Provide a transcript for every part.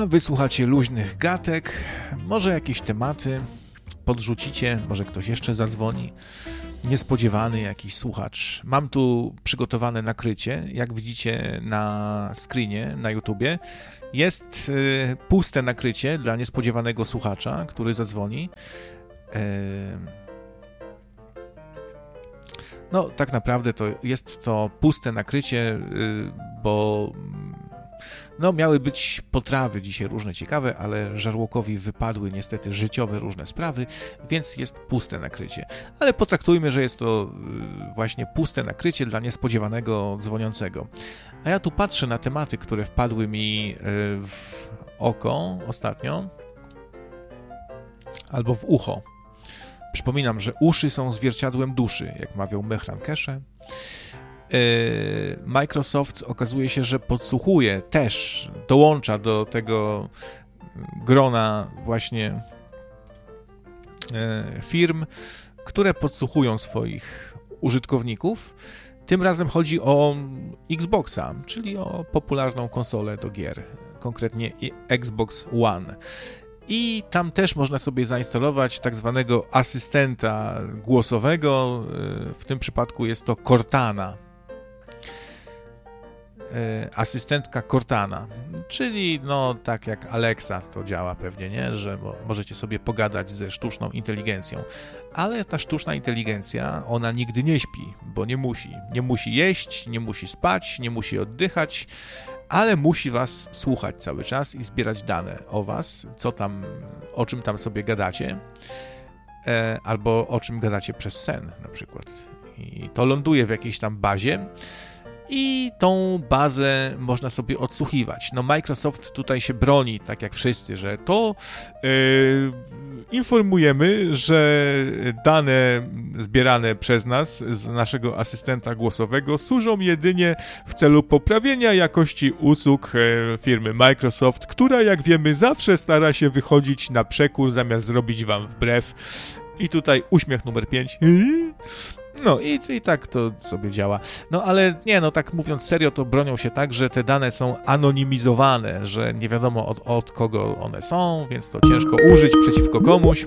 A wysłuchacie luźnych gatek, może jakieś tematy podrzucicie, może ktoś jeszcze zadzwoni. Niespodziewany jakiś słuchacz. Mam tu przygotowane nakrycie, jak widzicie na screenie na YouTubie. Jest puste nakrycie dla niespodziewanego słuchacza, który zadzwoni. No, tak naprawdę to jest to puste nakrycie, bo miały być potrawy dzisiaj różne ciekawe, ale Żarłokowi wypadły niestety życiowe różne sprawy, więc jest puste nakrycie. Ale potraktujmy, że jest to właśnie puste nakrycie dla niespodziewanego dzwoniącego. A ja tu patrzę na tematy, które wpadły mi w oko ostatnio, albo w ucho. Przypominam, że uszy są zwierciadłem duszy, jak mawiał Mehran Keshe. Microsoft okazuje się, że podsłuchuje też, dołącza do tego grona właśnie firm, które podsłuchują swoich użytkowników. Tym razem chodzi o Xboxa, czyli o popularną konsolę do gier, konkretnie Xbox One. I tam też można sobie zainstalować tak zwanego asystenta głosowego, w tym przypadku jest to Cortana. Asystentka Cortana, czyli tak jak Alexa to działa pewnie, nie? Że możecie sobie pogadać ze sztuczną inteligencją, ale ta sztuczna inteligencja, ona nigdy nie śpi, bo nie musi jeść, nie musi spać, nie musi oddychać, ale musi was słuchać cały czas i zbierać dane o was, o czym tam sobie gadacie, albo o czym gadacie przez sen na przykład. I to ląduje w jakiejś tam bazie i tą bazę można sobie odsłuchiwać. Microsoft tutaj się broni, tak jak wszyscy, że to informujemy, że dane zbierane przez nas z naszego asystenta głosowego służą jedynie w celu poprawienia jakości usług firmy Microsoft, która, jak wiemy, zawsze stara się wychodzić na przekór, zamiast zrobić wam wbrew. I tutaj uśmiech numer 5. I tak to sobie działa. Ale nie, tak mówiąc serio, to bronią się tak, że te dane są anonimizowane, że nie wiadomo od kogo one są, więc to ciężko użyć przeciwko komuś.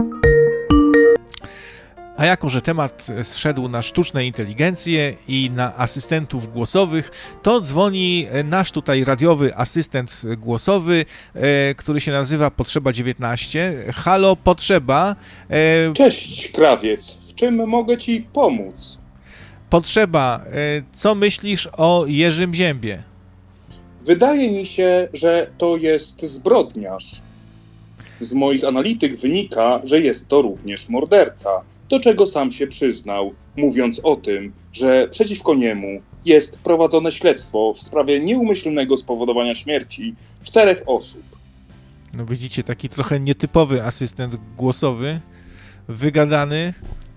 A jako, że temat zszedł na sztuczne inteligencje i na asystentów głosowych, to dzwoni nasz tutaj radiowy asystent głosowy, który się nazywa Potrzeba 19. Halo, Potrzeba. Cześć, krawiec. W czym mogę ci pomóc? Potrzeba, co myślisz o Jerzym Ziębie? Wydaje mi się, że to jest zbrodniarz. Z moich analityk wynika, że jest to również morderca, do czego sam się przyznał, mówiąc o tym, że przeciwko niemu jest prowadzone śledztwo w sprawie nieumyślnego spowodowania śmierci 4 osób. Widzicie, taki trochę nietypowy asystent głosowy, wygadany.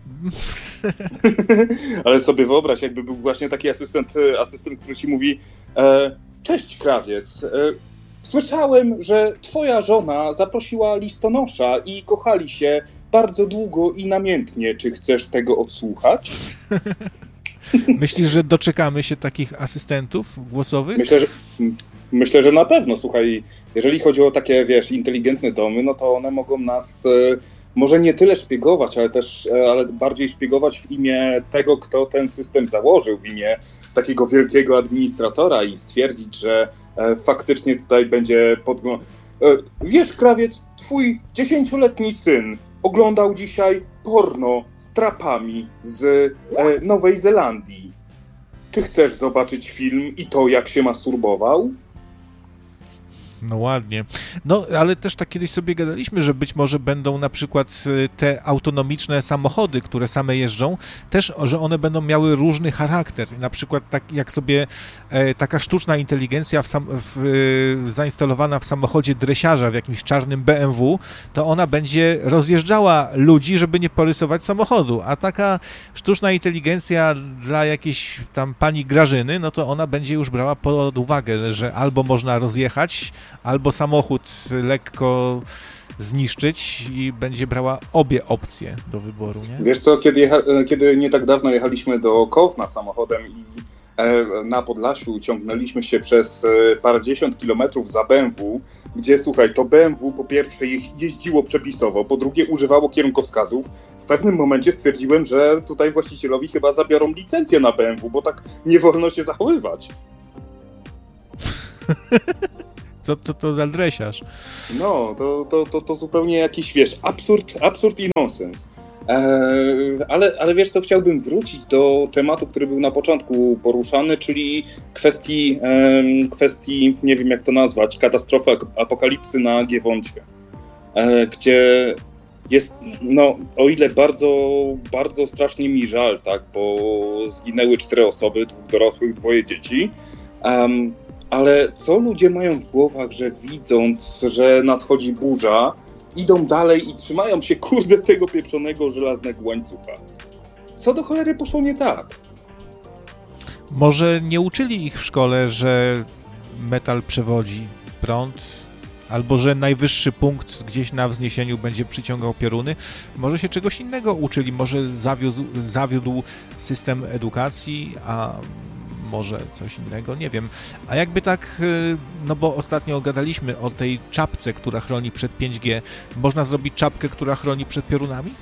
Ale sobie wyobraź, jakby był właśnie taki asystent, który ci mówi: cześć, krawiec, słyszałem, że twoja żona zaprosiła listonosza i kochali się bardzo długo i namiętnie. Czy chcesz tego odsłuchać? Myślisz, że doczekamy się takich asystentów głosowych? Myślę, że na pewno. Słuchaj, jeżeli chodzi o takie, inteligentne domy, to one mogą nas może nie tyle szpiegować, ale bardziej szpiegować w imię tego, kto ten system założył, w imię takiego wielkiego administratora i stwierdzić, że faktycznie tutaj będzie wiesz, krawiec, twój 10-letni syn oglądał dzisiaj porno z trapami z Nowej Zelandii. Czy chcesz zobaczyć film i to, jak się masturbował? Ładnie. Ale też tak kiedyś sobie gadaliśmy, że być może będą na przykład te autonomiczne samochody, które same jeżdżą, też, że one będą miały różny charakter. Na przykład tak jak sobie taka sztuczna inteligencja zainstalowana w samochodzie dresiarza, w jakimś czarnym BMW, to ona będzie rozjeżdżała ludzi, żeby nie porysować samochodu, a taka sztuczna inteligencja dla jakiejś tam pani Grażyny, to ona będzie już brała pod uwagę, że albo można rozjechać, albo samochód lekko zniszczyć i będzie brała obie opcje do wyboru, nie? Wiesz co, kiedy nie tak dawno jechaliśmy do Kowna samochodem i na Podlasiu ciągnęliśmy się przez parędziesiąt kilometrów za BMW, gdzie słuchaj, to BMW po pierwsze jeździło przepisowo, po drugie używało kierunkowskazów. W pewnym momencie stwierdziłem, że tutaj właścicielowi chyba zabiorą licencję na BMW, bo tak nie wolno się zachowywać. Co to za dresiarz? No, to zupełnie jakiś, wiesz, absurd i nonsens. Ale wiesz co, chciałbym wrócić do tematu, który był na początku poruszany, czyli kwestii, nie wiem jak to nazwać, katastrofy, apokalipsy na Giewoncie, gdzie jest, no o ile bardzo, bardzo strasznie mi żal, tak, bo zginęły 4 osoby, 2 dorosłych, 2 dzieci, ale co ludzie mają w głowach, że widząc, że nadchodzi burza, idą dalej i trzymają się, kurde, tego pieprzonego żelaznego łańcucha. Co do cholery poszło nie tak? Może nie uczyli ich w szkole, że metal przewodzi prąd, albo że najwyższy punkt gdzieś na wzniesieniu będzie przyciągał pioruny. Może się czegoś innego uczyli, może zawiódł system edukacji, a może coś innego, nie wiem. A jakby tak, no bo ostatnio gadaliśmy o tej czapce, która chroni przed 5G. Można zrobić czapkę, która chroni przed piorunami?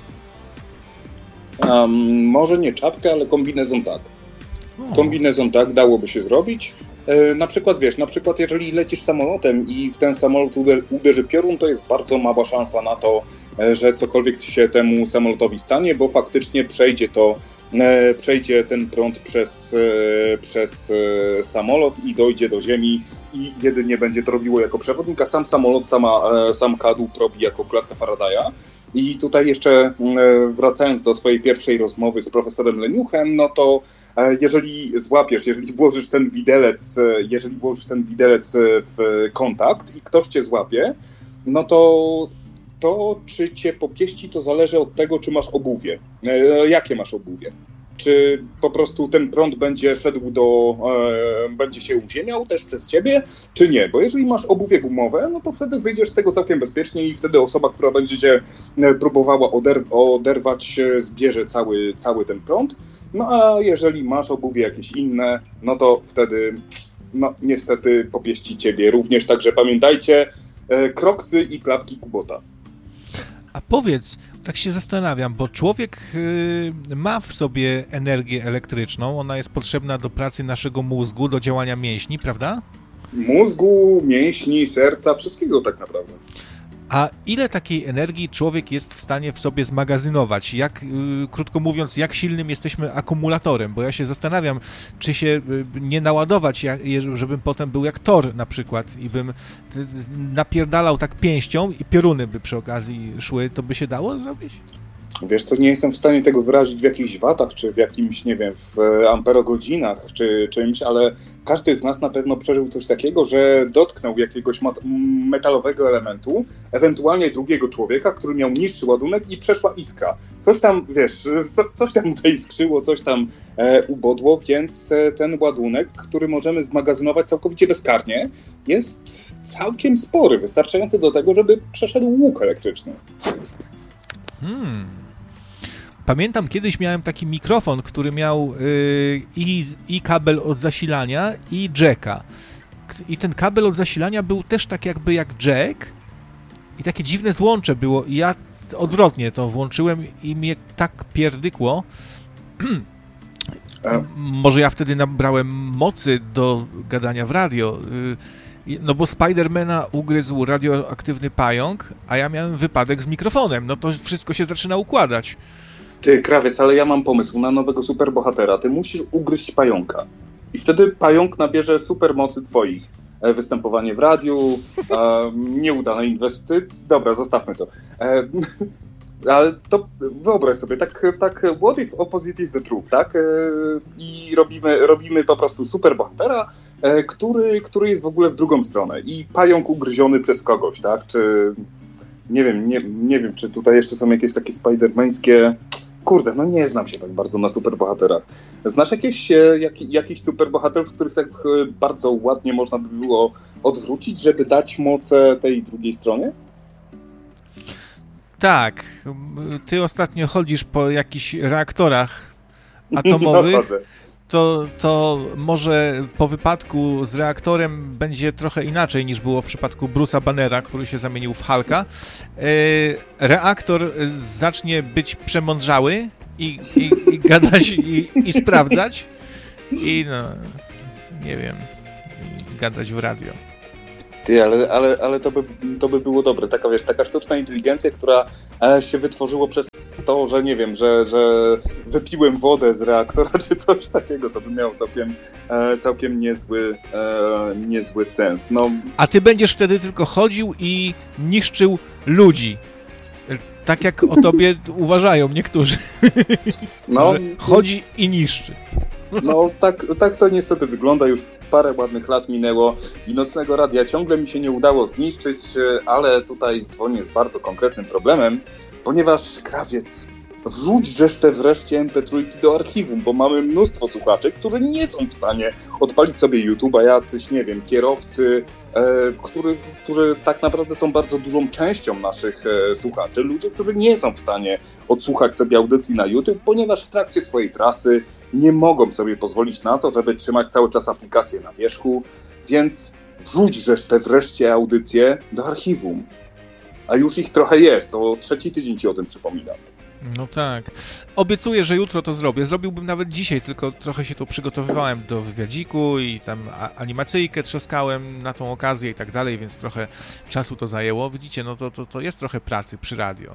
Może nie czapkę, ale kombinezon tak. Kombinezon tak, dałoby się zrobić. Na przykład, wiesz, jeżeli lecisz samolotem i w ten samolot uderzy piorun, to jest bardzo mała szansa na to, że cokolwiek się temu samolotowi stanie, bo faktycznie przejdzie ten prąd przez samolot i dojdzie do ziemi i jedynie będzie to robiło jako przewodnik, a sam samolot, sam kadłub robi jako klatka Faradaya. I tutaj jeszcze wracając do twojej pierwszej rozmowy z profesorem Leniuchem, no to jeżeli włożysz ten widelec w kontakt i ktoś cię złapie, no to czy cię popieści, to zależy od tego, czy masz obuwie. Jakie masz obuwie? Czy po prostu ten prąd będzie będzie się uziemiał też przez ciebie, czy nie? Bo jeżeli masz obuwie gumowe, no to wtedy wyjdziesz z tego całkiem bezpiecznie i wtedy osoba, która będzie cię próbowała oderwać, zbierze cały ten prąd. No a jeżeli masz obuwie jakieś inne, no to wtedy, no niestety popieści ciebie również. Także pamiętajcie, kroksy i klapki Kubota. A powiedz, tak się zastanawiam, bo człowiek ma w sobie energię elektryczną, ona jest potrzebna do pracy naszego mózgu, do działania mięśni, prawda? Mózgu, mięśni, serca, wszystkiego tak naprawdę. A ile takiej energii człowiek jest w stanie w sobie zmagazynować? Krótko mówiąc, jak silnym jesteśmy akumulatorem? Bo ja się zastanawiam, czy się nie naładować, żebym potem był jak Thor na przykład i bym napierdalał tak pięścią i pioruny by przy okazji szły, to by się dało zrobić? Wiesz co, nie jestem w stanie tego wyrazić w jakichś watach, czy w jakimś, nie wiem, w amperogodzinach, czy czymś, ale każdy z nas na pewno przeżył coś takiego, że dotknął jakiegoś metalowego elementu, ewentualnie drugiego człowieka, który miał niższy ładunek i przeszła iskra. Coś tam, wiesz, coś tam zaiskrzyło, coś tam ubodło, więc ten ładunek, który możemy zmagazynować całkowicie bezkarnie, jest całkiem spory, wystarczający do tego, żeby przeszedł łuk elektryczny. Pamiętam, kiedyś miałem taki mikrofon, który miał i kabel od zasilania, i jacka. I ten kabel od zasilania był też tak jakby jak jack i takie dziwne złącze było. I ja odwrotnie to włączyłem i mnie tak pierdykło. Może ja wtedy nabrałem mocy do gadania w radio. No bo Spidermana ugryzł radioaktywny pająk, a ja miałem wypadek z mikrofonem. No to wszystko się zaczyna układać. Ty, krawiec, ale ja mam pomysł na nowego superbohatera. Ty musisz ugryźć pająka. I wtedy pająk nabierze supermocy twoich. Występowanie w radiu, nieudane inwestycje. Dobra, zostawmy to. Ale to wyobraź sobie, tak what if opposite is the truth, tak? I robimy po prostu superbohatera, który jest w ogóle w drugą stronę. I pająk ugryziony przez kogoś, tak? Czy... Nie wiem, czy tutaj jeszcze są jakieś takie spidermańskie Kurde, no nie znam się tak bardzo na superbohaterach. Znasz jakichś superbohaterów, których tak bardzo ładnie można by było odwrócić, żeby dać moce tej drugiej stronie? Tak, ty ostatnio chodzisz po jakichś reaktorach atomowych, to może po wypadku z reaktorem będzie trochę inaczej niż było w przypadku Bruce'a Bannera, który się zamienił w Hulka. Reaktor zacznie być przemądrzały i gadać i sprawdzać i no, nie wiem, i gadać w radio. Ty, ale to by było dobre. Taka sztuczna inteligencja, która się wytworzyło przez to, że nie wiem, że wypiłem wodę z reaktora czy coś takiego, to by miało całkiem niezły sens. No. A ty będziesz wtedy tylko chodził i niszczył ludzi. Tak jak o tobie uważają niektórzy. No, że chodzi i niszczy. No tak to niestety wygląda. Już parę ładnych lat minęło i Nocnego Radia ciągle mi się nie udało zniszczyć, ale tutaj dzwonię z bardzo konkretnym problemem, ponieważ Krawiec, wrzućżeż te wreszcie MP3 do archiwum, bo mamy mnóstwo słuchaczy, którzy nie są w stanie odpalić sobie YouTube'a, jacyś, nie wiem, kierowcy, którzy tak naprawdę są bardzo dużą częścią naszych słuchaczy, ludzie, którzy nie są w stanie odsłuchać sobie audycji na YouTube, ponieważ w trakcie swojej trasy nie mogą sobie pozwolić na to, żeby trzymać cały czas aplikację na wierzchu, więc wrzućżeż te wreszcie audycje do archiwum. A już ich trochę jest, to 3. tydzień ci o tym przypominam. No tak. Obiecuję, że jutro to zrobię. Zrobiłbym nawet dzisiaj, tylko trochę się tu przygotowywałem do wywiadziku i tam animacyjkę trzaskałem na tą okazję i tak dalej, więc trochę czasu to zajęło. Widzicie, no to jest trochę pracy przy radio.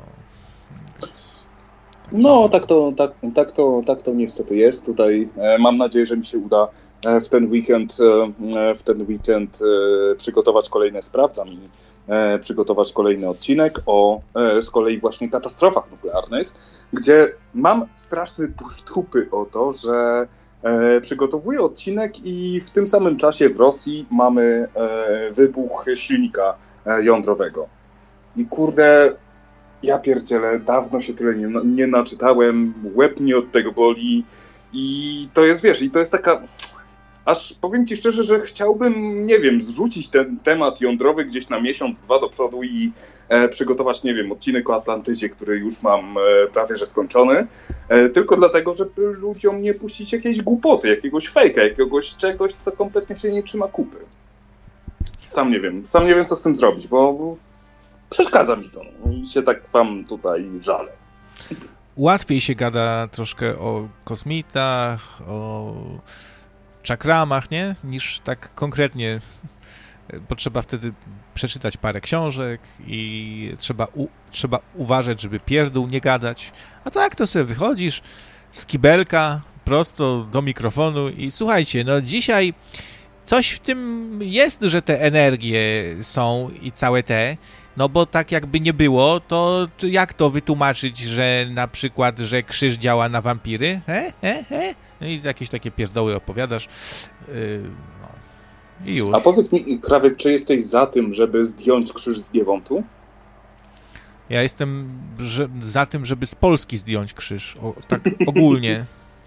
No, tak to niestety jest. Tutaj mam nadzieję, że mi się uda w ten weekend przygotować kolejne, sprawdzam i przygotować kolejny odcinek o z kolei właśnie katastrofach nuklearnych, gdzie mam straszny ból dupy o to, że przygotowuję odcinek i w tym samym czasie w Rosji mamy wybuch silnika jądrowego. I kurde, ja pierdzielę, dawno się tyle nie naczytałem, łeb mnie od tego boli i to jest, wiesz, i to jest taka... Aż powiem ci szczerze, że chciałbym, nie wiem, zrzucić ten temat jądrowy gdzieś na miesiąc, 2 do przodu i przygotować, nie wiem, odcinek o Atlantydzie, który już mam prawie że skończony, tylko dlatego, żeby ludziom nie puścić jakiejś głupoty, jakiegoś fejka, czegoś, co kompletnie się nie trzyma kupy. Sam nie wiem, co z tym zrobić, bo przeszkadza mi to i się tak wam tutaj żalę. Łatwiej się gada troszkę o kosmitach, o czakramach, nie? Niż tak konkretnie, bo trzeba wtedy przeczytać parę książek i trzeba uważać, żeby pierdół nie gadać. A tak to sobie wychodzisz z kibelka prosto do mikrofonu i słuchajcie, no dzisiaj coś w tym jest, że te energie są i całe te, no bo tak jakby nie było, to jak to wytłumaczyć, że na przykład, że krzyż działa na wampiry? No i jakieś takie pierdoły opowiadasz. No. I już. A powiedz mi, Krawiec, czy jesteś za tym, żeby zdjąć krzyż z Giewontu? Ja jestem za tym, żeby z Polski zdjąć krzyż. Tak ogólnie.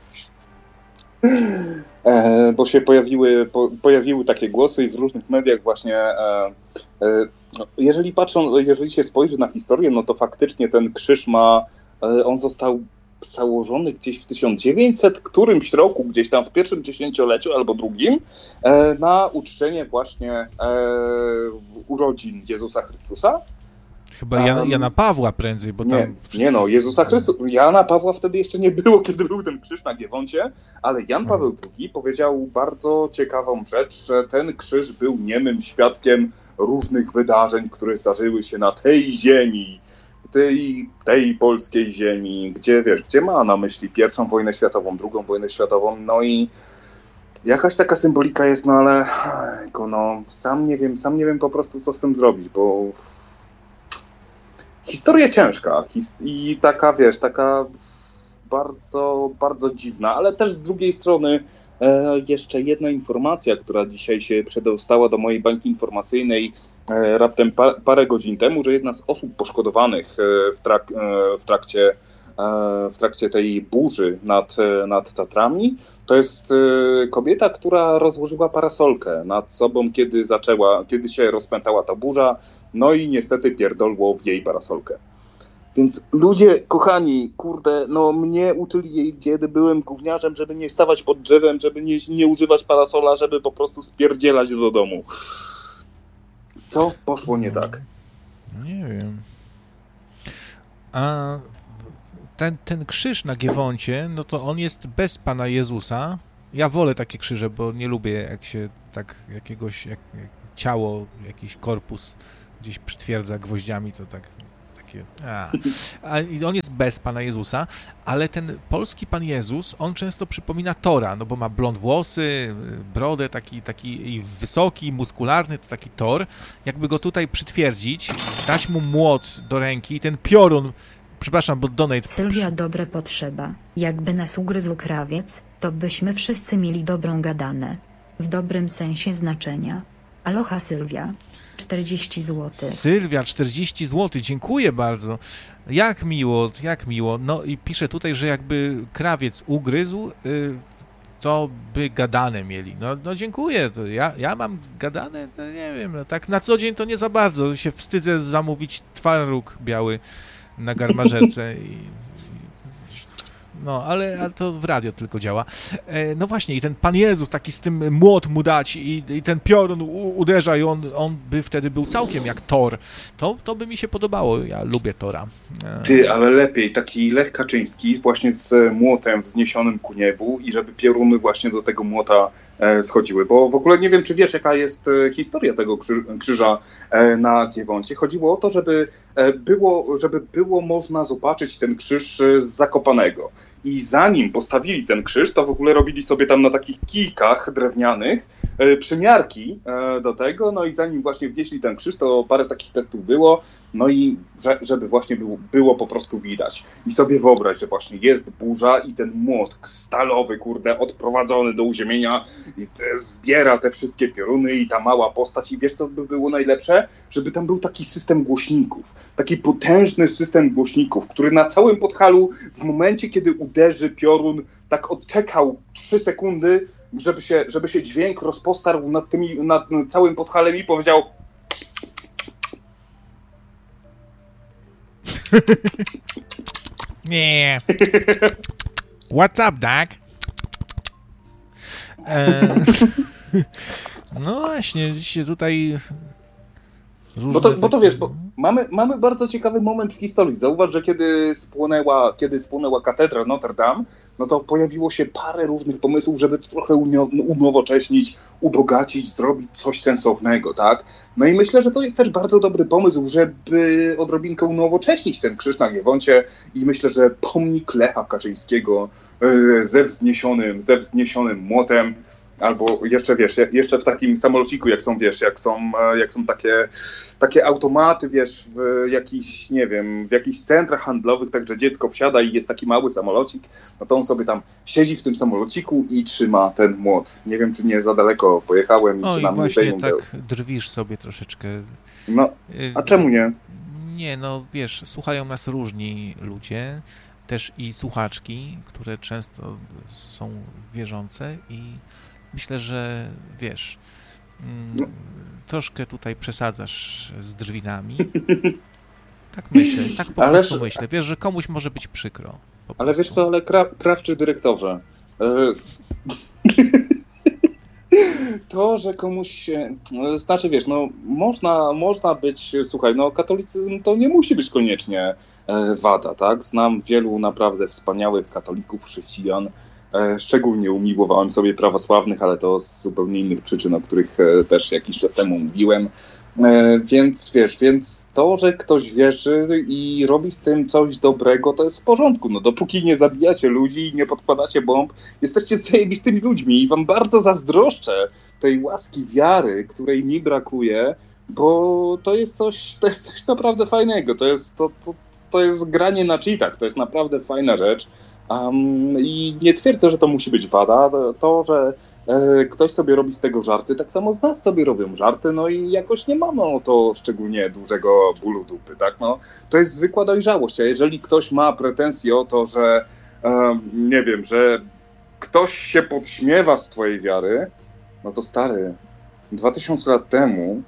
Bo się pojawiły takie głosy i w różnych mediach właśnie jeżeli się spojrzy na historię, no to faktycznie ten krzyż on został założony gdzieś w 1900 którymś roku, gdzieś tam w pierwszym dziesięcioleciu albo drugim, na uczczenie właśnie urodzin Jezusa Chrystusa. Chyba Jana Pawła prędzej, bo tam... Nie, Jezusa Chrystusa. Jana Pawła wtedy jeszcze nie było, kiedy był ten krzyż na Giewoncie, ale Jan Paweł II powiedział bardzo ciekawą rzecz, że ten krzyż był niemym świadkiem różnych wydarzeń, które zdarzyły się na tej ziemi, tej polskiej ziemi, gdzie ma na myśli I wojnę światową, II wojnę światową, no i jakaś taka symbolika jest, no ale sam nie wiem po prostu, co z tym zrobić, bo historia ciężka i taka, wiesz, taka bardzo, bardzo dziwna, ale też z drugiej strony jeszcze jedna informacja, która dzisiaj się przedostała do mojej bańki informacyjnej raptem parę godzin temu, że jedna z osób poszkodowanych w trakcie w trakcie tej burzy nad Tatrami, to jest kobieta, która rozłożyła parasolkę nad sobą, kiedy się rozpętała ta burza, no i niestety pierdolło w jej parasolkę. Więc ludzie, kochani, kurde, no mnie uczyli jej, kiedy byłem gówniarzem, żeby nie stawać pod drzewem, żeby nie używać parasola, żeby po prostu spierdzielać do domu. Co poszło nie tak? Nie wiem. A ten krzyż na Giewoncie, no to on jest bez Pana Jezusa. Ja wolę takie krzyże, bo nie lubię, jak się tak jakiegoś ciało, jakiś korpus gdzieś przytwierdza gwoździami, to tak takie... I on jest bez Pana Jezusa, ale ten polski Pan Jezus, on często przypomina Tora, no bo ma blond włosy, brodę, taki wysoki, muskularny, to taki Thor. Jakby go tutaj przytwierdzić, dać mu młot do ręki, ten piorun, przepraszam, bo donate... Sylwia, dobre potrzeba. Jakby nas ugryzł krawiec, to byśmy wszyscy mieli dobrą gadanę. W dobrym sensie znaczenia. Aloha Sylwia. 40 zł. Sylwia, 40 zł, dziękuję bardzo. Jak miło, jak miło. No i pisze tutaj, że jakby krawiec ugryzł, to by gadane mieli. No dziękuję, to ja mam gadane, no nie wiem, no tak na co dzień to nie za bardzo. Się wstydzę zamówić twaróg biały na garmażerce no, ale to w radio tylko działa. No właśnie, i ten Pan Jezus, taki z tym młot mu dać i ten piorun uderza i on by wtedy był całkiem jak Thor. To by mi się podobało, ja lubię Tora. Ty, ale lepiej, taki Lech Kaczyński właśnie z młotem wzniesionym ku niebu i żeby pioruny właśnie do tego młota schodziły, bo w ogóle nie wiem, czy wiesz, jaka jest historia tego krzyża na Giewoncie. Chodziło o to, żeby było można zobaczyć ten krzyż z Zakopanego. I zanim postawili ten krzyż, to w ogóle robili sobie tam na takich kijkach drewnianych przymiarki do tego, no i zanim właśnie wnieśli ten krzyż, to parę takich testów było, no i żeby właśnie było po prostu widać. I sobie wyobraź, że właśnie jest burza i ten młot stalowy, kurde, odprowadzony do uziemienia i zbiera te wszystkie pioruny i ta mała postać. I wiesz, co by było najlepsze? Żeby tam był taki system głośników, taki potężny system głośników, który na całym Podhalu w momencie, kiedy uderzy piorun, tak odczekał 3 sekundy, żeby się dźwięk rozpostarł nad całym Podhalem i powiedział: nie. What's up, Doc? No właśnie, dzisiaj tutaj... Bo to wiesz, bo mamy bardzo ciekawy moment w historii. Zauważ, że kiedy spłonęła katedra Notre Dame, no to pojawiło się parę różnych pomysłów, żeby to trochę unowocześnić, ubogacić, zrobić coś sensownego, tak? No i myślę, że to jest też bardzo dobry pomysł, żeby odrobinkę unowocześnić ten krzyż na Giewoncie i myślę, że pomnik Lecha Kaczyńskiego ze wzniesionym młotem, albo jeszcze, wiesz, jeszcze w takim samolociku, jak są takie automaty, wiesz, w jakichś, nie wiem, w jakichś centrach handlowych, także dziecko wsiada i jest taki mały samolocik, no to on sobie tam siedzi w tym samolociku i trzyma ten młot. Nie wiem, czy nie za daleko pojechałem i czy nam nie zdejmą. Tak drwisz sobie troszeczkę. No, a czemu nie? Nie, no wiesz, słuchają nas różni ludzie, też i słuchaczki, które często są wierzące i myślę, że wiesz, troszkę tutaj przesadzasz z drwinami. Tak myślę, tak po prostu myślę. Wiesz, że komuś może być przykro. Ale wiesz co, ale krawczy dyrektorze. To, że komuś, znaczy wiesz, no można być, słuchaj, no katolicyzm to nie musi być koniecznie wada, tak? Znam wielu naprawdę wspaniałych katolików, chrześcijan. Szczególnie umiłowałem sobie prawosławnych, ale to z zupełnie innych przyczyn, o których też jakiś czas temu mówiłem. Więc to, że ktoś wierzy i robi z tym coś dobrego, to jest w porządku. No dopóki nie zabijacie ludzi i nie podkładacie bomb, jesteście zajebistymi ludźmi i wam bardzo zazdroszczę tej łaski wiary, której mi brakuje, bo to jest coś naprawdę fajnego. To jest granie na cheatach, to jest naprawdę fajna rzecz. I nie twierdzę, że to musi być wada. To, że ktoś sobie robi z tego żarty, tak samo z nas sobie robią żarty, no i jakoś nie mamy o to szczególnie dużego bólu dupy, tak? No, to jest zwykła dojrzałość, a jeżeli ktoś ma pretensje o to, że nie wiem, że ktoś się podśmiewa z twojej wiary, no to stary, 2000 lat temu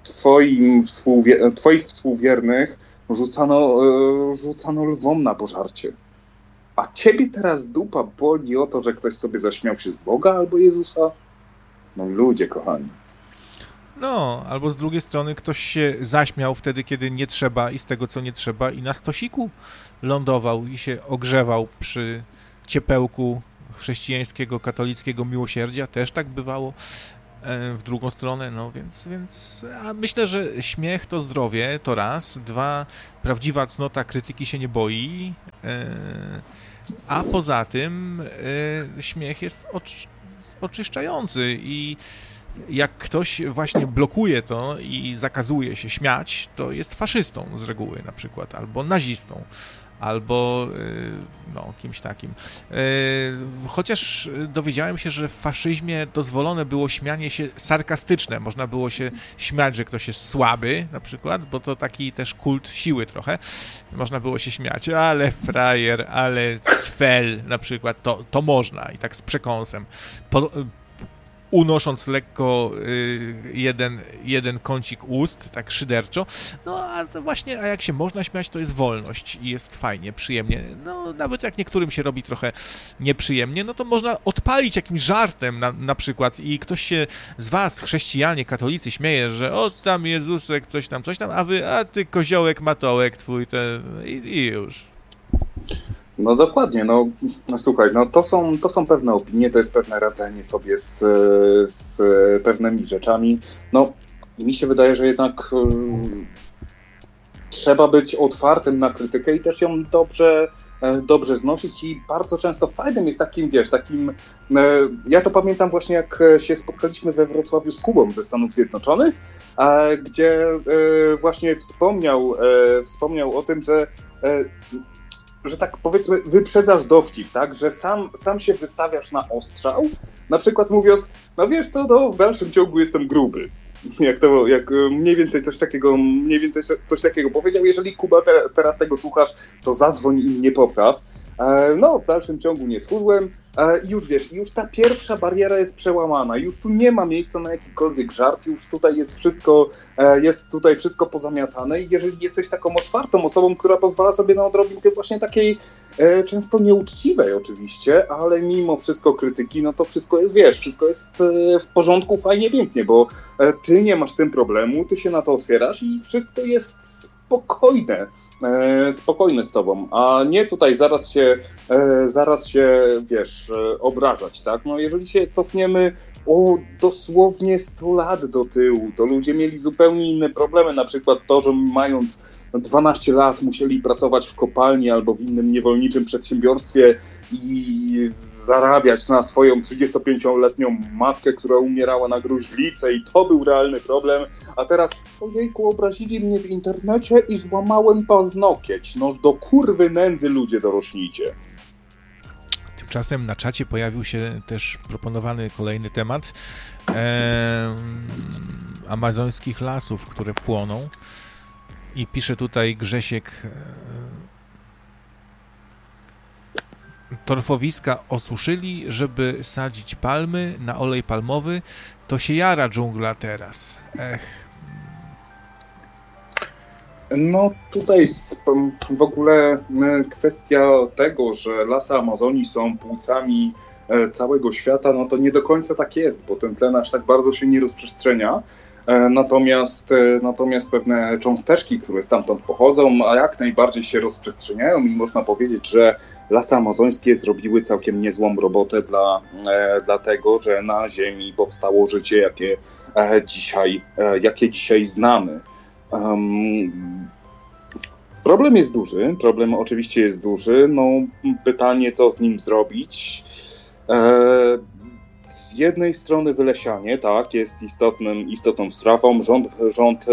twoich współwiernych rzucano lwom na pożarcie. A ciebie teraz dupa boli o to, że ktoś sobie zaśmiał się z Boga albo Jezusa? No ludzie kochani. No, albo z drugiej strony ktoś się zaśmiał wtedy, kiedy nie trzeba i z tego, co nie trzeba i na stosiku lądował i się ogrzewał przy ciepełku chrześcijańskiego, katolickiego miłosierdzia. Też tak bywało w drugą stronę, no więc a myślę, że śmiech to zdrowie, to raz. Dwa, prawdziwa cnota krytyki się nie boi, a poza tym śmiech jest oczyszczający i jak ktoś właśnie blokuje to i zakazuje się śmiać, to jest faszystą z reguły na przykład, albo nazistą, albo no, kimś takim. Chociaż dowiedziałem się, że w faszyzmie dozwolone było śmianie się sarkastyczne. Można było się śmiać, że ktoś jest słaby na przykład, bo to taki też kult siły trochę. Można było się śmiać, ale frajer, ale cfel na przykład, to można i tak z przekąsem. Unosząc lekko jeden kącik ust, tak szyderczo. No a właśnie, a jak się można śmiać, to jest wolność i jest fajnie, przyjemnie. No nawet jak niektórym się robi trochę nieprzyjemnie, no to można odpalić jakimś żartem na przykład i ktoś się z was, chrześcijanie, katolicy, śmieje, że o tam Jezusek, coś tam, a ty koziołek, matołek twój, i już. No dokładnie, no słuchaj, no to są pewne opinie, to jest pewne radzenie sobie z pewnymi rzeczami. No mi się wydaje, że jednak trzeba być otwartym na krytykę i też ją dobrze znosić i bardzo często fajnym jest ja to pamiętam właśnie jak się spotkaliśmy we Wrocławiu z Kubą ze Stanów Zjednoczonych, gdzie właśnie wspomniał o tym, że tak powiedzmy wyprzedzasz dowcip, tak, że sam się wystawiasz na ostrzał, na przykład mówiąc, no wiesz co, no w dalszym ciągu jestem gruby. Jak mniej więcej coś takiego powiedział. Jeżeli Kuba teraz tego słuchasz, to zadzwoń i mnie popraw. No, w dalszym ciągu nie schudłem i już wiesz, już ta pierwsza bariera jest przełamana, już tu nie ma miejsca na jakikolwiek żart, już tutaj jest wszystko pozamiatane i jeżeli jesteś taką otwartą osobą, która pozwala sobie na odrobinkę właśnie takiej często nieuczciwej oczywiście, ale mimo wszystko krytyki, no to wszystko jest, wiesz, wszystko jest w porządku, fajnie, pięknie, bo ty nie masz z tym problemu, ty się na to otwierasz i wszystko jest spokojne z tobą, a nie tutaj zaraz się, wiesz, obrażać, tak? No jeżeli się cofniemy o dosłownie 100 lat do tyłu, to ludzie mieli zupełnie inne problemy, na przykład to, że mając 12 lat musieli pracować w kopalni albo w innym niewolniczym przedsiębiorstwie i zarabiać na swoją 35-letnią matkę, która umierała na gruźlicę i to był realny problem, a teraz ojejku, obrazili mnie w internecie i złamałem paznokieć. Noż do kurwy nędzy ludzie dorośnijcie. Tymczasem na czacie pojawił się też proponowany kolejny temat amazońskich lasów, które płoną. I pisze tutaj Grzesiek: torfowiska osuszyli, żeby sadzić palmy na olej palmowy, to się jara dżungla teraz. No tutaj w ogóle kwestia tego, że lasy Amazonii są płucami całego świata, no to nie do końca tak jest, bo ten tlen aż tak bardzo się nie rozprzestrzenia. Natomiast pewne cząsteczki, które stamtąd pochodzą, a jak najbardziej się rozprzestrzeniają i można powiedzieć, że lasy amazońskie zrobiły całkiem niezłą robotę dla tego, że na Ziemi powstało życie, jakie dzisiaj znamy. Problem jest duży, problem oczywiście jest duży, no pytanie, co z nim zrobić. Z jednej strony wylesianie, tak, jest istotną sprawą. Rząd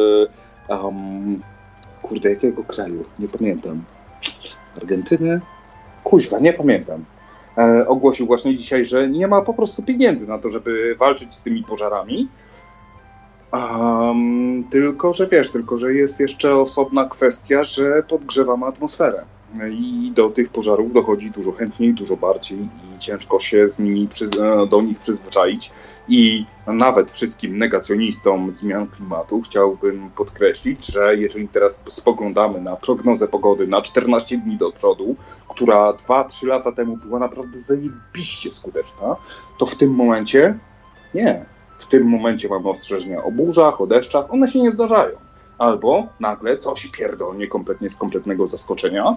kurde, jakiego kraju? Nie pamiętam. Argentyny? Kuźwa, nie pamiętam. ogłosił właśnie dzisiaj, że nie ma po prostu pieniędzy na to, żeby walczyć z tymi pożarami. Tylko że jest jeszcze osobna kwestia, że podgrzewamy atmosferę. I do tych pożarów dochodzi dużo chętniej, dużo bardziej i ciężko się do nich przyzwyczaić. I nawet wszystkim negacjonistom zmian klimatu chciałbym podkreślić, że jeżeli teraz spoglądamy na prognozę pogody na 14 dni do przodu, która 2-3 lata temu była naprawdę zajebiście skuteczna, to w tym momencie nie. W tym momencie mamy ostrzeżenia o burzach, o deszczach, one się nie zdarzają. Albo nagle coś pierdolnie kompletnie z kompletnego zaskoczenia.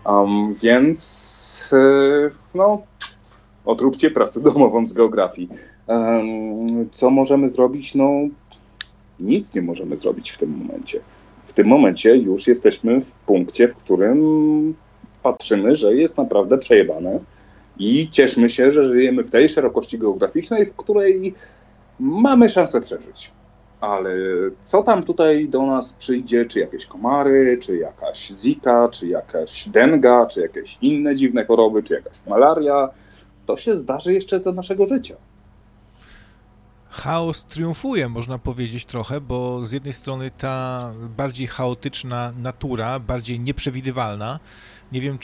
Więc odróbcie pracę domową z geografii. Co możemy zrobić? No nic nie możemy zrobić w tym momencie. W tym momencie już jesteśmy w punkcie, w którym patrzymy, że jest naprawdę przejebane i cieszmy się, że żyjemy w tej szerokości geograficznej, w której mamy szansę przeżyć. Ale co tam tutaj do nas przyjdzie, czy jakieś komary, czy jakaś zika, czy jakaś denga, czy jakieś inne dziwne choroby, czy jakaś malaria, to się zdarzy jeszcze za naszego życia. Chaos triumfuje, można powiedzieć trochę, bo z jednej strony ta bardziej chaotyczna natura, bardziej nieprzewidywalna, nie wiem,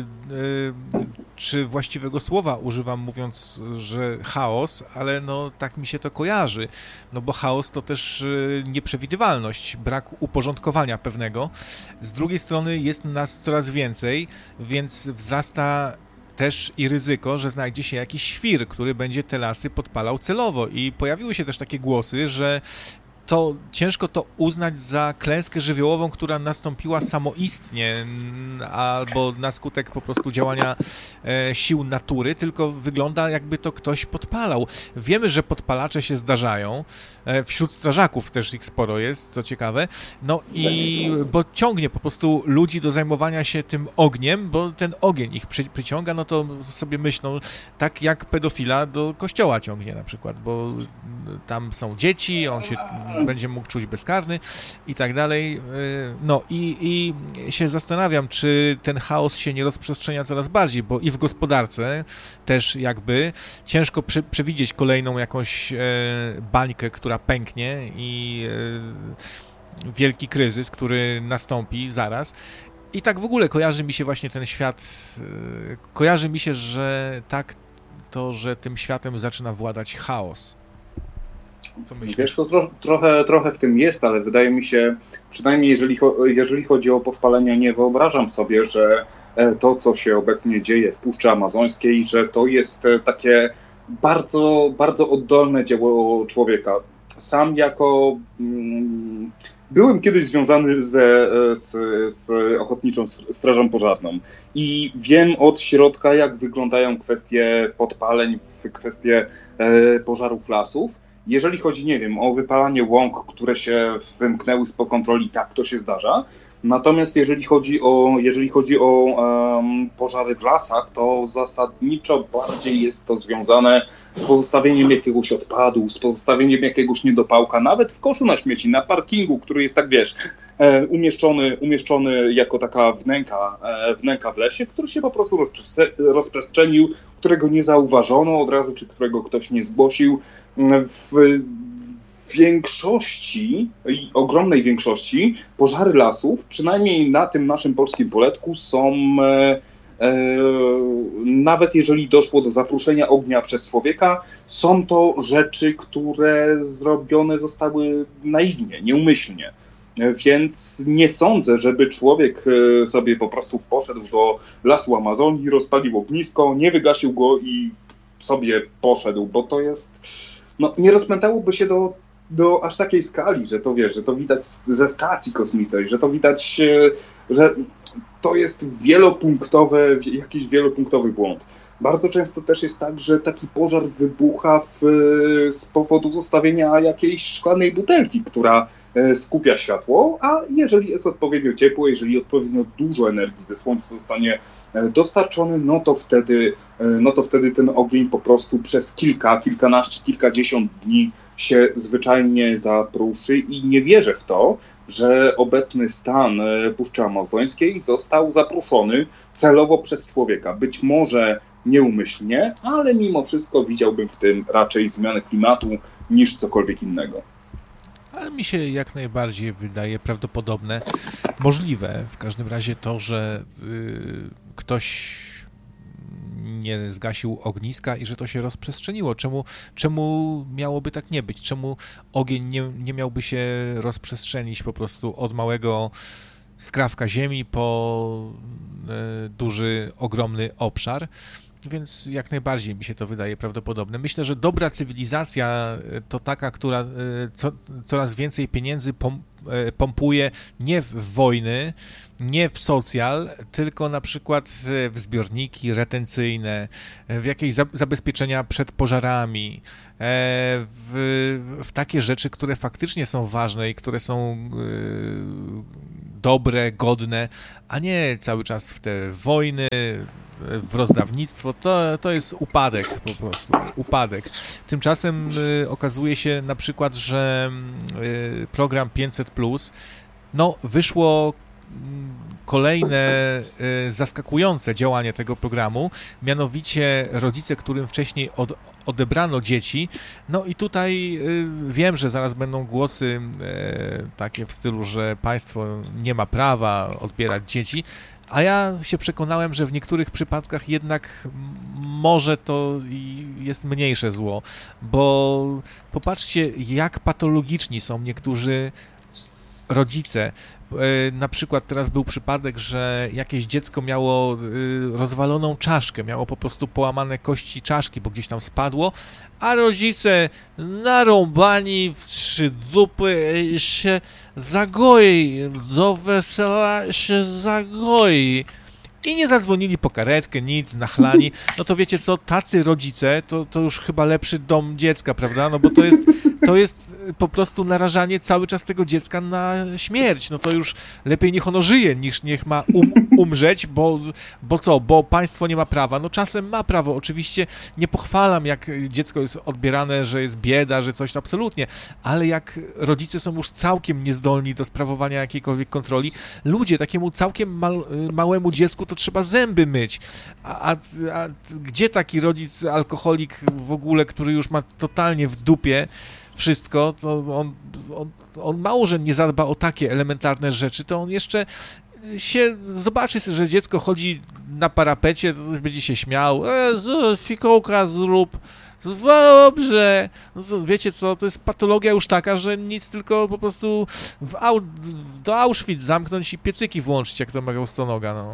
czy właściwego słowa używam, mówiąc, że chaos, ale no tak mi się to kojarzy, no bo chaos to też nieprzewidywalność, brak uporządkowania pewnego. Z drugiej strony jest nas coraz więcej, więc wzrasta też i ryzyko, że znajdzie się jakiś świr, który będzie te lasy podpalał celowo i pojawiły się też takie głosy, że to ciężko to uznać za klęskę żywiołową, która nastąpiła samoistnie albo na skutek po prostu działania sił natury, tylko wygląda jakby to ktoś podpalał. Wiemy, że podpalacze się zdarzają, wśród strażaków też ich sporo jest, co ciekawe, no i bo ciągnie po prostu ludzi do zajmowania się tym ogniem, bo ten ogień ich przyciąga, no to sobie myślą, tak jak pedofila do kościoła ciągnie na przykład, bo tam są dzieci, on się będzie mógł czuć bezkarny i tak dalej. No i się zastanawiam, czy ten chaos się nie rozprzestrzenia coraz bardziej, bo i w gospodarce też jakby ciężko przewidzieć kolejną jakąś bańkę, która pęknie i wielki kryzys, który nastąpi zaraz. I tak w ogóle kojarzy mi się właśnie ten świat, kojarzy mi się, że tak to, że tym światem zaczyna władać chaos. Co myślisz? Wiesz, to trochę w tym jest, ale wydaje mi się, przynajmniej jeżeli chodzi o podpalenia, nie wyobrażam sobie, że to, co się obecnie dzieje w Puszczy Amazońskiej, że to jest takie bardzo, bardzo oddolne dzieło człowieka. Sam byłem kiedyś związany z Ochotniczą Strażą Pożarną i wiem od środka, jak wyglądają kwestie podpaleń, kwestie pożarów lasów. Jeżeli chodzi, nie wiem, o wypalanie łąk, które się wymknęły spod kontroli, tak, to się zdarza. Natomiast jeżeli chodzi o pożary w lasach, to zasadniczo bardziej jest to związane z pozostawieniem jakiegoś odpadu, z pozostawieniem jakiegoś niedopałka, nawet w koszu na śmieci, na parkingu, który jest tak, wiesz, umieszczony jako taka wnęka w lesie, który się po prostu rozprzestrzenił, którego nie zauważono od razu, czy którego ktoś nie zgłosił. W większości, ogromnej większości pożary lasów, przynajmniej na tym naszym polskim poletku, są nawet jeżeli doszło do zaprószenia ognia przez człowieka, są to rzeczy, które zrobione zostały naiwnie, nieumyślnie. Więc nie sądzę, żeby człowiek sobie po prostu poszedł do lasu Amazonii, rozpalił ognisko, nie wygasił go i sobie poszedł, bo to jest... No, nie rozpętałoby się do aż takiej skali, że to wiesz, że to widać ze stacji kosmicznej, że to widać, że to jest jakiś wielopunktowy błąd. Bardzo często też jest tak, że taki pożar wybucha z powodu zostawienia jakiejś szklanej butelki, która skupia światło, a jeżeli jest odpowiednio ciepło, jeżeli odpowiednio dużo energii ze słońca zostanie dostarczony, no to wtedy ten ogień po prostu przez kilkanaście, kilkadziesiąt dni się zwyczajnie zapruszy i nie wierzę w to, że obecny stan Puszczy Amazońskiej został zapruszony celowo przez człowieka. Być może nieumyślnie, ale mimo wszystko widziałbym w tym raczej zmianę klimatu niż cokolwiek innego. Ale mi się jak najbardziej wydaje prawdopodobne, możliwe w każdym razie to, że ktoś nie zgasił ogniska i że to się rozprzestrzeniło. Czemu miałoby tak nie być? Czemu ogień nie miałby się rozprzestrzenić po prostu od małego skrawka ziemi po duży, ogromny obszar? Więc jak najbardziej mi się to wydaje prawdopodobne. Myślę, że dobra cywilizacja to taka, która coraz więcej pieniędzy pompuje nie w wojny, nie w socjal, tylko na przykład w zbiorniki retencyjne, w jakieś zabezpieczenia przed pożarami, w takie rzeczy, które faktycznie są ważne i które są dobre, godne, a nie cały czas w te wojny, w rozdawnictwo. To jest upadek po prostu, upadek. Tymczasem okazuje się na przykład, że program 500+, no wyszło kolejne zaskakujące działanie tego programu, mianowicie rodzice, którym wcześniej odebrano dzieci. No i tutaj wiem, że zaraz będą głosy takie w stylu, że państwo nie ma prawa odbierać dzieci, a ja się przekonałem, że w niektórych przypadkach jednak może to jest mniejsze zło, bo popatrzcie, jak patologiczni są niektórzy rodzice. Na przykład teraz był przypadek, że jakieś dziecko miało rozwaloną czaszkę, miało po prostu połamane kości czaszki, bo gdzieś tam spadło, a rodzice narąbani w 3 dupy się zagoi, do wesela się zagoi. I nie zadzwonili po karetkę, nic, nachlani. No to wiecie co, tacy rodzice, to już chyba lepszy dom dziecka, prawda? No bo to jest po prostu narażanie cały czas tego dziecka na śmierć. No to już lepiej niech ono żyje, niż niech ma umrzeć, bo co? Bo państwo nie ma prawa. No czasem ma prawo. Oczywiście nie pochwalam, jak dziecko jest odbierane, że jest bieda, że coś, absolutnie. Ale jak rodzice są już całkiem niezdolni do sprawowania jakiejkolwiek kontroli, ludzie, takiemu całkiem małemu dziecku to trzeba zęby myć. A gdzie taki rodzic alkoholik w ogóle, który już ma totalnie w dupie wszystko, to on mało, że nie zadba o takie elementarne rzeczy, to on jeszcze się zobaczy, że dziecko chodzi na parapecie, to będzie się śmiał, fikołka zrób, dobrze. No to wiecie co, to jest patologia już taka, że nic, tylko po prostu do Auschwitz zamknąć i piecyki włączyć, jak to mawiał Stonoga, no.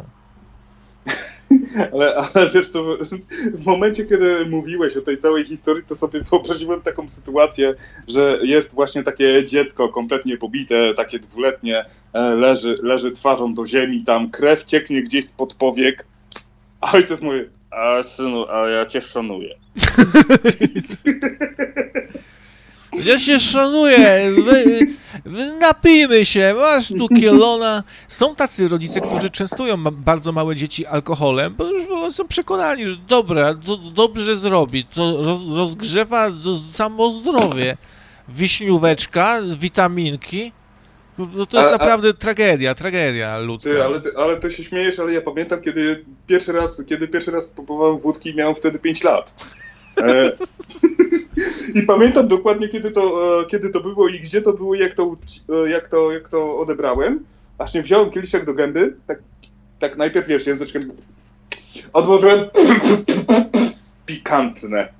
Ale wiesz co, w momencie, kiedy mówiłeś o tej całej historii, to sobie wyobraziłem taką sytuację, że jest właśnie takie dziecko kompletnie pobite, takie 2-letnie, leży twarzą do ziemi, tam krew cieknie gdzieś spod powiek, a ojciec mówi: a synu, a ja cię szanuję. Ja się szanuję, napijmy się, masz tu kielona. Są tacy rodzice, którzy częstują bardzo małe dzieci alkoholem, bo już są przekonani, że dobra, to dobrze zrobi, to rozgrzewa samo zdrowie. Wiśnióweczka, witaminki. No to jest naprawdę tragedia ludzka. Ale ty się śmiejesz, ale ja pamiętam, kiedy pierwszy raz próbowałem wódki, miałem wtedy 5 lat. I pamiętam dokładnie, kiedy to było i gdzie to było, jak to odebrałem. Właśnie wziąłem kieliszek do gęby, tak najpierw, wiesz, języczkiem odłożyłem. Pikantne.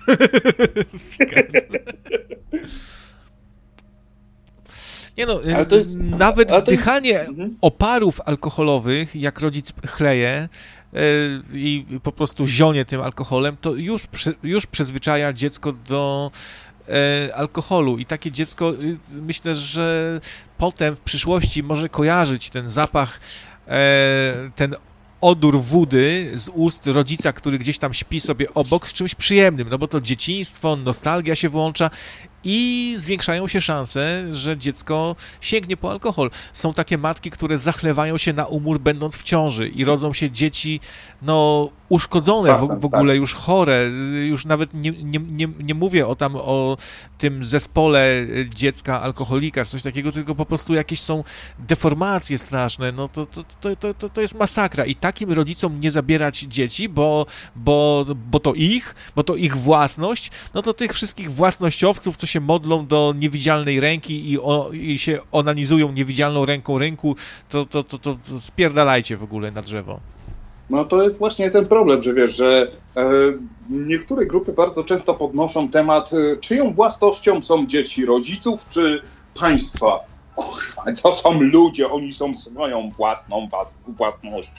Nie no, nawet wdychanie oparów alkoholowych, jak rodzic chleje i po prostu zionie tym alkoholem, to już przyzwyczaja dziecko do alkoholu i takie dziecko, myślę, że potem w przyszłości może kojarzyć ten zapach, ten odór wody z ust rodzica, który gdzieś tam śpi sobie obok, z czymś przyjemnym, no bo to dzieciństwo, nostalgia się włącza i zwiększają się szanse, że dziecko sięgnie po alkohol. Są takie matki, które zachlewają się na umór, będąc w ciąży i rodzą się dzieci, no, uszkodzone, w ogóle już chore, już nawet nie mówię o tym zespole dziecka alkoholika, czy coś takiego, tylko po prostu jakieś są deformacje straszne, no to jest masakra i takim rodzicom nie zabierać dzieci, bo to ich własność, no to tych wszystkich własnościowców, co się modlą do niewidzialnej ręki i się onanizują niewidzialną ręką rynku, to spierdalajcie w ogóle na drzewo. No to jest właśnie ten problem, że wiesz, że niektóre grupy bardzo często podnoszą temat, czyją własnością są dzieci, rodziców czy państwa. Kurwa, to są ludzie, oni są swoją własnością.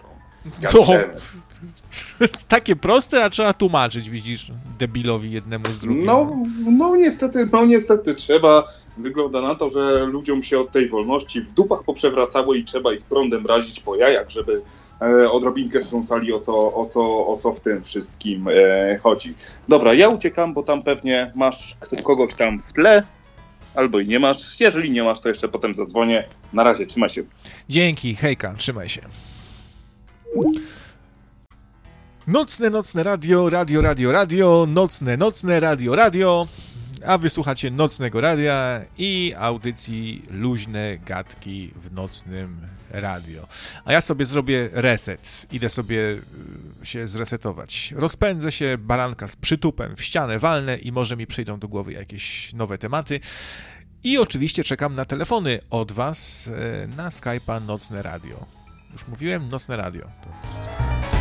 Takie proste, a trzeba tłumaczyć, widzisz, debilowi jednemu z drugim. No niestety trzeba. Wygląda na to, że ludziom się od tej wolności w dupach poprzewracało i trzeba ich prądem razić po jajach, żeby odrobinkę strąsali o co w tym wszystkim chodzi. Dobra, ja uciekam, bo tam pewnie masz kogoś tam w tle, albo i nie masz. Jeżeli nie masz, to jeszcze potem zadzwonię. Na razie, trzymaj się. Dzięki, hejka, trzymaj się. Nocne radio, nocne radio, a wysłuchacie Nocnego Radia i audycji Luźne Gadki w Nocnym Radio. A ja sobie zrobię reset, idę sobie się zresetować. Rozpędzę się, baranka z przytupem w ścianę walnę i może mi przyjdą do głowy jakieś nowe tematy. I oczywiście czekam na telefony od was na Skype'a Nocne Radio. Już mówiłem, Nocne Radio.